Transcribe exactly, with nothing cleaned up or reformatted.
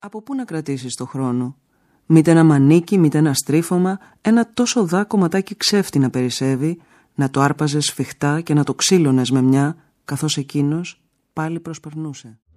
Από πού να κρατήσεις το χρόνο? Μήτε ένα μανίκι, μήτε ένα στρίφωμα, ένα τόσο δά κομματάκι ξέφτη να περισσεύει, να το άρπαζες σφιχτά και να το ξύλωνες με μια, καθώς εκείνος πάλι προσπερνούσε.